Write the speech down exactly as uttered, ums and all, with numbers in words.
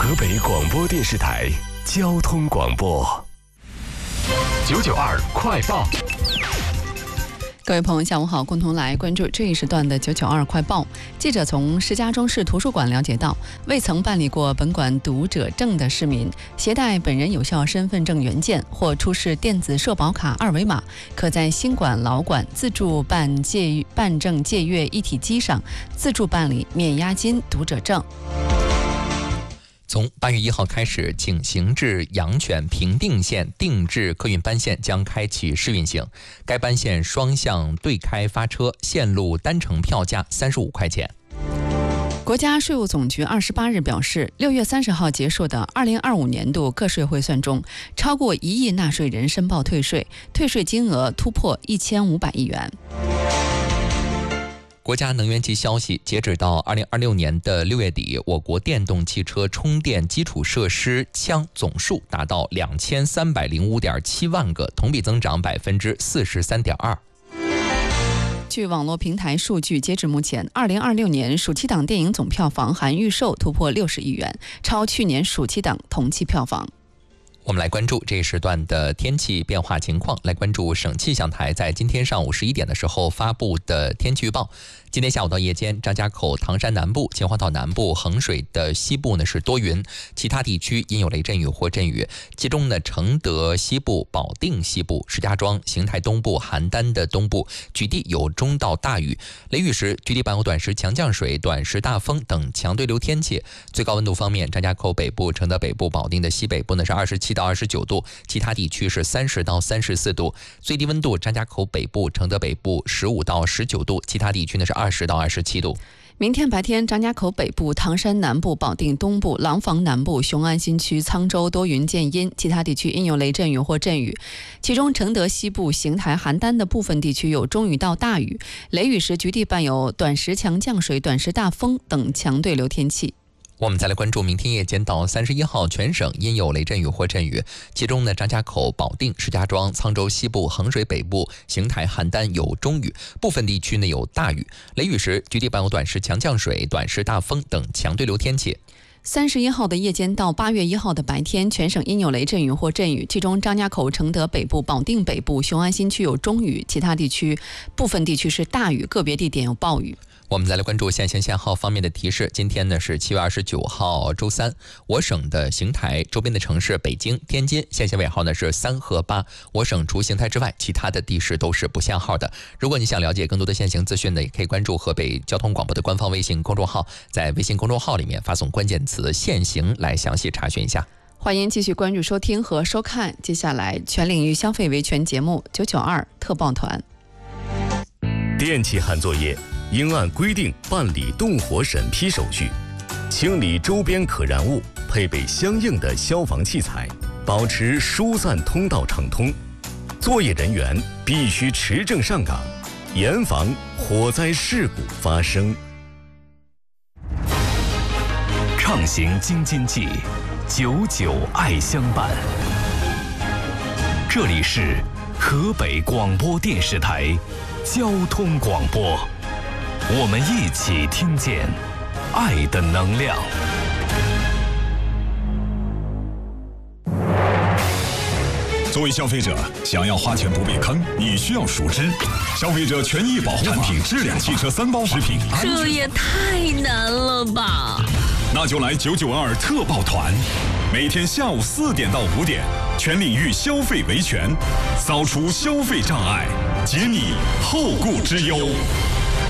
河北广播电视台交通广播九九二快报。各位朋友下午好，共同来关注这一时段的九九二快报。记者从石家庄市图书馆了解到，未曾办理过本馆读者证的市民，携带本人有效身份证原件或出示电子社保卡二维码，可在新馆、老馆自助办借办证借阅一体机上自助办理免押金读者证。 从八月一号开始，景行至阳泉平定线定制客运班线将开启试运行。该班线双向对开发车，线路单程票价三十五块钱。 国家税务总局二十八日表示，六月三十号结束的二零二五年度个税汇算中，超过一亿纳税人申报退税，退税金额突破一千五百亿元。 国家能源局消息，截止到二零二六年的六月底，我国电动汽车充电基础设施枪总数达到两千三百零五点七万个，同比增长百分之四十三点二。 据网络平台数据，截至目前，二零二六年暑期档电影总票房含预售突破六十亿元，超去年暑期档同期票房。 我们来关注这一时段的天气变化情况，来关注省气象台在今天上午十一点的时候发布的天气预报。今天下午到夜间，张家口、唐山南部、秦皇岛南部、衡水的西部呢是多云，其他地区阴有雷阵雨或阵雨，其中呢承德西部、保定西部、石家庄、邢台东部、邯郸的东部局地有中到大雨，雷雨时局地伴有短时强降水、短时大风等强对流天气。最高温度方面，张家口北部、承德北部、保定的西北部呢是二十七到二十九度，其他地区是三十到三十四度。最低温度，张家口北部、承德北部十五到十九度，其他地区呢是二十到二十七度。 明天白天，张家口北部、唐山南部、保定东部、廊坊南部、雄安新区、沧州多云见阴，其他地区阴有雷阵雨或阵雨。其中承德西部、邢台、邯郸的部分地区有中雨到大雨，雷雨时局地伴有短时强降水、短时大风等强对流天气。 我们再来关注明天夜间到三十一号，全省阴有雷阵雨或阵雨，其中呢，张家口、保定、石家庄、沧州西部、衡水北部、邢台、邯郸有中雨，部分地区呢有大雨，雷雨时局地伴有短时强降水、短时大风等强对流天气。 三十一号的夜间到八月一号的白天，全省阴有雷阵雨或阵雨，其中张家口、承德北部、保定北部、雄安新区有中雨，其他地区部分地区是大雨，个别地点有暴雨。 我们再来关注限行限号方面的提示。今天呢是七月二十九号周三，我省的邢台周边的城市北京、天津限行尾号呢是三和八。我省除邢台之外，其他的地市都是不限号的。如果你想了解更多的限行资讯呢，也可以关注河北交通广播的官方微信公众号，在微信公众号里面发送关键词限行来详细查询一下。 欢迎继续关注收听和收看接下来全领域消费维权节目九九二特报团。 电气焊作业应按规定办理动火审批手续，清理周边可燃物，配备相应的消防器材，保持疏散通道畅通。作业人员必须持证上岗，严防火灾事故发生。 畅行京津冀，久久爱相伴。这里是河北广播电视台交通广播，我们一起听见爱的能量。 作为消费者，想要花钱不被坑，你需要熟知消费者权益保护法、产品质量、汽车三包食品。 这也太难了吧！ 那就来九九二特报团，每天下午四点到五点，全领域消费维权，扫除消费障碍，解你后顾之忧。